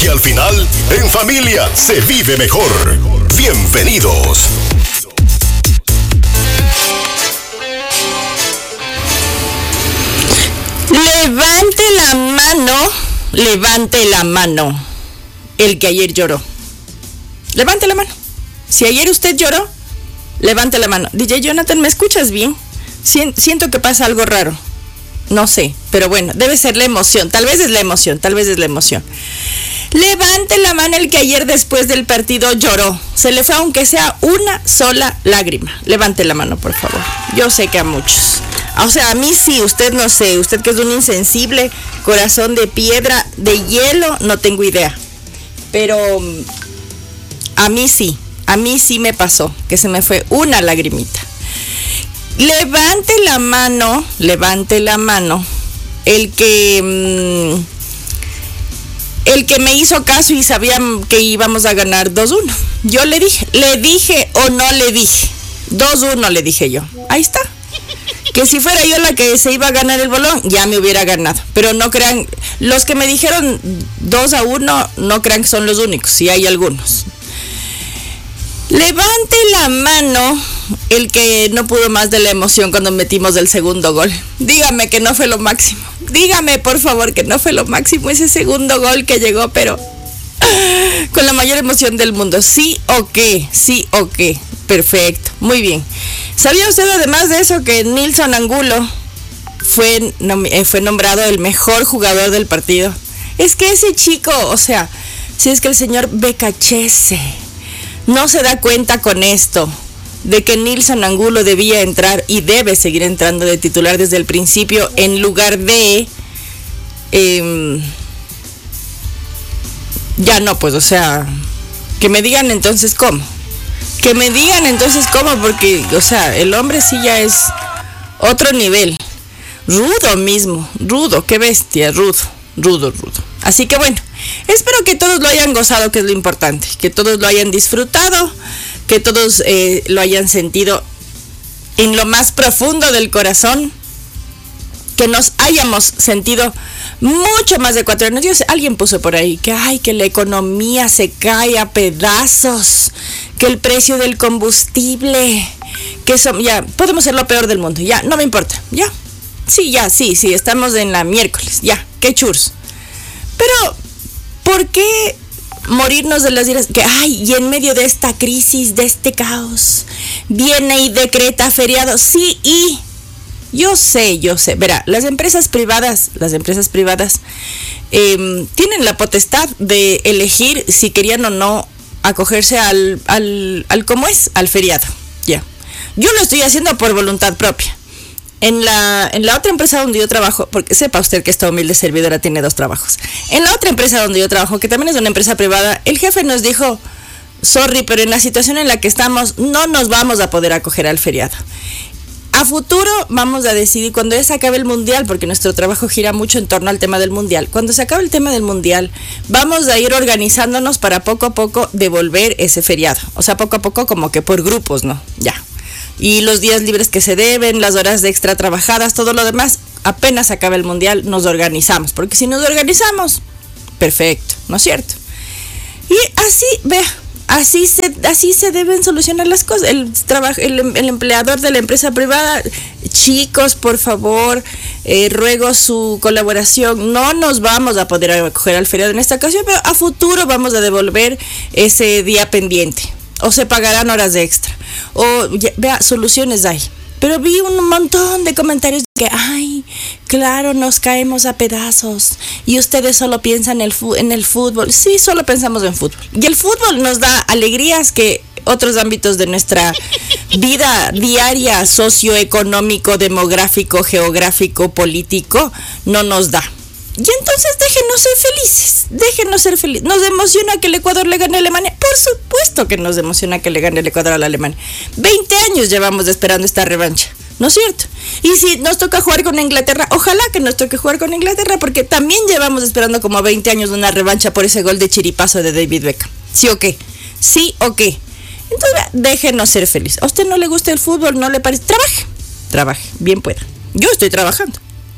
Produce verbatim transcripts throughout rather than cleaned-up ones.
porque al final, en familia se vive mejor. Bienvenidos. Levante la mano, levante la mano, el que ayer lloró. Levante la mano. Si ayer usted lloró, levante la mano. D J Jonathan, ¿me escuchas bien? Siento que pasa algo raro. No sé, pero bueno, debe ser la emoción. Tal vez es la emoción, tal vez es la emoción. Levante la mano el que ayer después del partido lloró. Se le fue aunque sea una sola lágrima. Levante la mano, por favor. Yo sé que a muchos. O sea, a mí sí, usted no sé. Usted que es un insensible, corazón de piedra, de hielo, no tengo idea. Pero a mí sí, a mí sí me pasó, que se me fue una lagrimita. Levante la mano, levante la mano, el que, mmm, el que me hizo caso y sabía que íbamos a ganar dos uno. Yo le dije, le dije o no le dije, dos uno le dije yo. Ahí está. Que si fuera yo la que se iba a ganar el balón, ya me hubiera ganado. Pero no crean, los que me dijeron dos a uno, no crean que son los únicos, sí hay algunos. Levante la mano el que no pudo más de la emoción cuando metimos el segundo gol. Dígame que no fue lo máximo. Dígame, por favor, que no fue lo máximo ese segundo gol que llegó, pero con la mayor emoción del mundo. ¿Sí o qué? ¿Sí o qué? Perfecto, muy bien. ¿Sabía usted además de eso que Nilson Angulo fue, fue nombrado el mejor jugador del partido? Es que ese chico, o sea, si es que el señor Becachese no se da cuenta con esto, de que Nilson Angulo debía entrar y debe seguir entrando de titular desde el principio en lugar de... Eh, ya no, pues, o sea, que me digan entonces cómo. Que me digan entonces cómo, porque, o sea, el hombre sí ya es otro nivel. Rudo mismo, rudo, qué bestia, rudo, rudo, rudo. Así que bueno, espero que todos lo hayan gozado, que es lo importante, que todos lo hayan disfrutado, que todos eh, lo hayan sentido en lo más profundo del corazón, que nos hayamos sentido mucho más de cuatro años. Yo sé, alguien puso por ahí que, ay, que la economía se cae a pedazos, que el precio del combustible, que eso, ya, podemos ser lo peor del mundo, ya, no me importa, ya, sí, ya, sí, sí, estamos en la miércoles, ya, qué churs. Pero, ¿por qué morirnos de las iras? Que, ay, y en medio de esta crisis, de este caos, viene y decreta feriado, sí, y... Yo sé, yo sé. Verá, las empresas privadas, las empresas privadas eh, tienen la potestad de elegir si querían o no acogerse al, al, al ¿cómo es? Al feriado. Ya. Yeah. Yo lo estoy haciendo por voluntad propia. En la, en la otra empresa donde yo trabajo, porque sepa usted que esta humilde servidora tiene dos trabajos. En la otra empresa donde yo trabajo, que también es una empresa privada, el jefe nos dijo, sorry, pero en la situación en la que estamos, no nos vamos a poder acoger al feriado. A futuro vamos a decidir cuando ya se acabe el mundial, porque nuestro trabajo gira mucho en torno al tema del mundial. Cuando se acabe el tema del mundial, vamos a ir organizándonos para poco a poco devolver ese feriado. O sea, poco a poco como que por grupos, ¿no? Ya. Y los días libres que se deben, las horas de extra trabajadas, todo lo demás, apenas se acabe el mundial, nos organizamos. Porque si nos organizamos, perfecto, ¿no es cierto? Y así, vea. Así se, así se deben solucionar las cosas. El, trabajo, el, el empleador de la empresa privada, chicos, por favor, eh, ruego su colaboración. No nos vamos a poder acoger al feriado en esta ocasión, pero a futuro vamos a devolver ese día pendiente. O se pagarán horas de extra. O, ya, vea, soluciones hay. Pero vi un montón de comentarios que, ay, claro, nos caemos a pedazos y ustedes solo piensan en el, fu- en el fútbol. Sí, solo pensamos en fútbol. Y el fútbol nos da alegrías que otros ámbitos de nuestra vida diaria, socioeconómico, demográfico, geográfico, político, no nos da. Y entonces déjenos ser felices, déjenos ser felices. ¿Nos emociona que el Ecuador le gane a Alemania? Por supuesto que nos emociona que le gane el Ecuador a la Alemania. veinte años llevamos esperando esta revancha, ¿no es cierto? Y si nos toca jugar con Inglaterra, ojalá que nos toque jugar con Inglaterra, porque también llevamos esperando como veinte años una revancha por ese gol de chiripazo de David Beckham. ¿Sí o qué? ¿Sí o qué? Entonces déjenos ser felices. ¿A usted no le gusta el fútbol? ¿No le parece? Trabaje, trabaje, bien pueda. Yo estoy trabajando.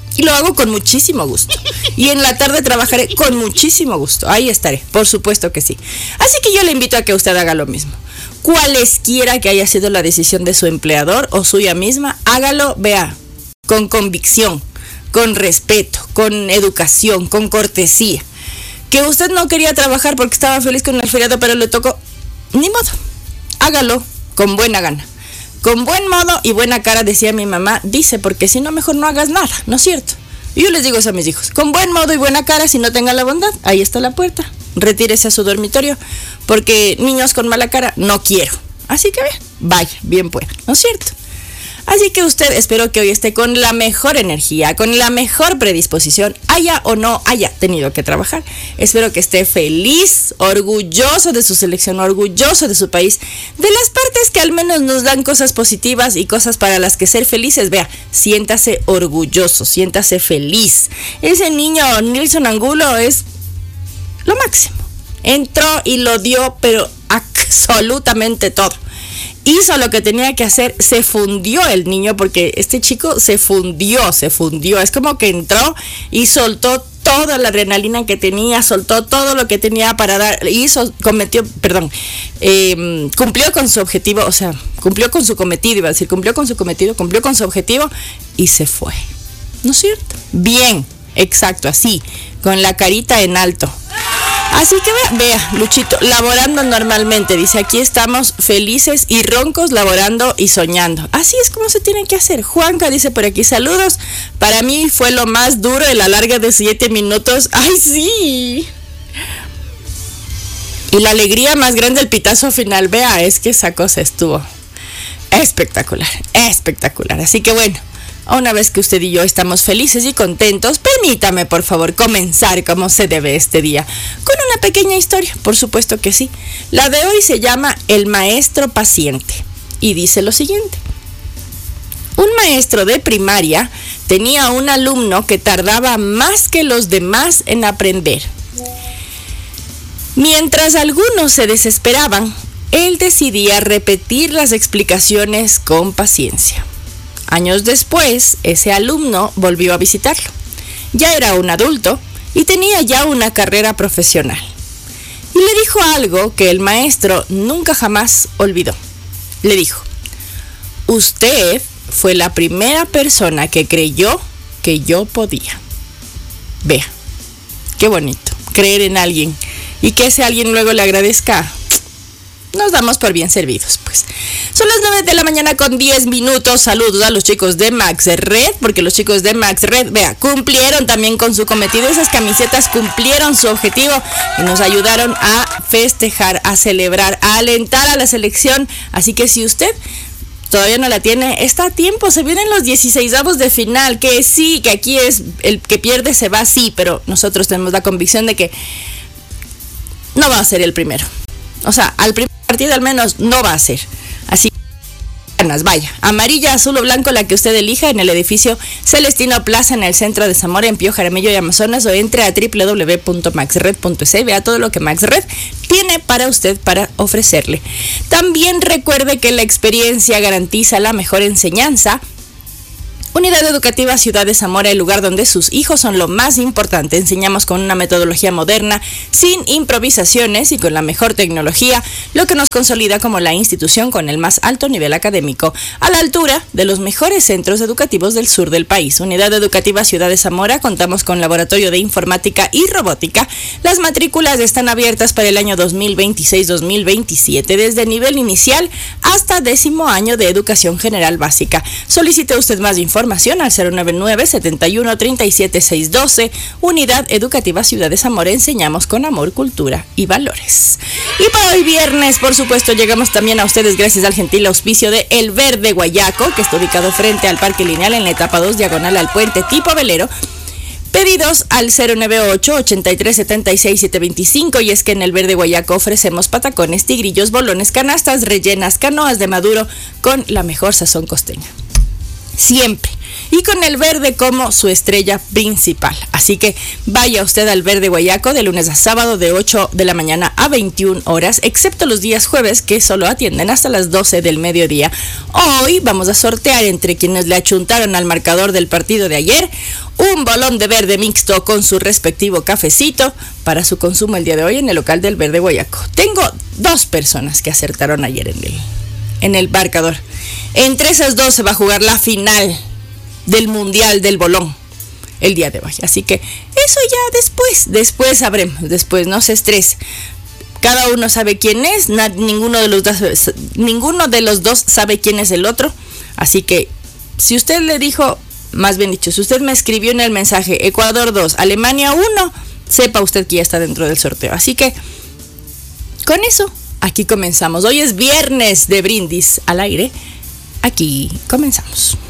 Y lo hago con muchísimo gusto. Y en la tarde trabajaré con muchísimo gusto. Ahí estaré, por supuesto que sí. Así que yo le invito a que usted haga lo mismo. Cualesquiera que haya sido la decisión de su empleador o suya misma, hágalo, vea, con convicción, con respeto, con educación, con cortesía. Que usted no quería trabajar porque estaba feliz con el feriado, pero le tocó, ni modo, hágalo con buena gana. Con buen modo y buena cara, decía mi mamá, dice, porque si no, mejor no hagas nada, ¿no es cierto? Y yo les digo eso a mis hijos, con buen modo y buena cara, si no tenga la bondad, ahí está la puerta, retírese a su dormitorio, porque niños con mala cara no quiero. Así que vaya, bien pueda, ¿no es cierto? Así que usted, espero que hoy esté con la mejor energía, con la mejor predisposición, haya o no haya tenido que trabajar. Espero que esté feliz, orgulloso de su selección, orgulloso de su país, de las partes que al menos nos dan cosas positivas y cosas para las que ser felices. Vea, siéntase orgulloso, siéntase feliz. Ese niño Nilson Angulo es lo máximo. Entró y lo dio, pero absolutamente todo. Hizo lo que tenía que hacer, se fundió el niño, porque este chico se fundió, se fundió. Es como que entró y soltó toda la adrenalina que tenía, soltó todo lo que tenía para dar, hizo, cometió, perdón, eh, cumplió con su objetivo, o sea, cumplió con su cometido, iba a decir, cumplió con su cometido, cumplió con su objetivo y se fue. ¿No es cierto? Bien, exacto, así, con la carita en alto. Así que vea, vea, Luchito, laborando normalmente, dice, aquí estamos felices y roncos, laborando y soñando. Así es como se tiene que hacer. Juanca dice por aquí, saludos, para mí fue lo más duro el alargue de siete minutos. ¡Ay, sí! Y la alegría más grande, el pitazo final, vea, es que esa cosa estuvo espectacular, espectacular. Así que bueno, una vez que usted y yo estamos felices y contentos, permítame por favor comenzar como se debe este día, con una pequeña historia, por supuesto que sí. La de hoy se llama El maestro paciente y dice lo siguiente. Un maestro de primaria tenía un alumno que tardaba más que los demás en aprender. Mientras algunos se desesperaban, él decidía repetir las explicaciones con paciencia. Años después, ese alumno volvió a visitarlo. Ya era un adulto y tenía ya una carrera profesional. Y le dijo algo que el maestro nunca jamás olvidó. Le dijo, usted fue la primera persona que creyó que yo podía. Vea, qué bonito, creer en alguien y que ese alguien luego le agradezca. Nos damos por bien servidos, pues. Son las nueve de la mañana con diez minutos. Saludos a los chicos de Max Red, porque los chicos de Max Red, vea, cumplieron también con su cometido. Esas camisetas cumplieron su objetivo y nos ayudaron a festejar, a celebrar, a alentar a la selección. Así que si usted todavía no la tiene, está a tiempo. Se vienen los dieciseisavos de final, que sí, que aquí es el que pierde se va, sí, pero nosotros tenemos la convicción de que no va a ser el primero. O sea, al primer partido al menos no va a ser. Así que, vaya, amarilla, azul o blanco, la que usted elija, en el edificio Celestino Plaza, en el centro de Zamora, en Pío Jaramillo y Amazonas, o entre a doble u doble u doble u punto max red punto es y vea todo lo que Max Red tiene para usted para ofrecerle. También recuerde que la experiencia garantiza la mejor enseñanza. Unidad Educativa Ciudad de Zamora, el lugar donde sus hijos son lo más importante. Enseñamos con una metodología moderna, sin improvisaciones y con la mejor tecnología, lo que nos consolida como la institución con el más alto nivel académico, a la altura de los mejores centros educativos del sur del país. Unidad Educativa Ciudad de Zamora, contamos con laboratorio de informática y robótica. Las matrículas están abiertas para el año dos mil veintiséis dos mil veintisiete, desde nivel inicial hasta décimo año de educación general básica. Solicite usted más información Información al cero nueve nueve, setenta y uno, treinta y siete, seiscientos doce. Unidad Educativa Ciudad de Zamora, enseñamos con amor, cultura y valores. Y para hoy viernes, por supuesto, llegamos también a ustedes gracias al gentil auspicio de El Verde Guayaco, que está ubicado frente al Parque Lineal en la etapa dos, diagonal al puente tipo velero. Pedidos al cero nueve ocho, ochenta y tres, setenta y seis, setecientos veinticinco, y es que en El Verde Guayaco ofrecemos patacones, tigrillos, bolones, canastas rellenas, canoas de maduro con la mejor sazón costeña. Siempre. y con el verde como su estrella principal. Así que vaya usted al Verde Guayaco de lunes a sábado de ocho de la mañana a veintiuna horas, excepto los días jueves que solo atienden hasta las doce del mediodía. Hoy vamos a sortear entre quienes le achuntaron al marcador del partido de ayer un bolón de verde mixto con su respectivo cafecito para su consumo el día de hoy en el local del Verde Guayaco. Tengo dos personas que acertaron ayer en el, en el marcador. Entre esas dos se va a jugar la final del Mundial del Bolón el día de hoy. Así que eso ya después, después sabremos, después no se estrese. Cada uno sabe quién es, na, ninguno de los dos, ninguno de los dos sabe quién es el otro. Así que si usted le dijo, más bien dicho, si usted me escribió en el mensaje Ecuador dos, Alemania uno, sepa usted que ya está dentro del sorteo. Así que con eso, aquí comenzamos. Hoy es viernes de brindis al aire. Aquí comenzamos.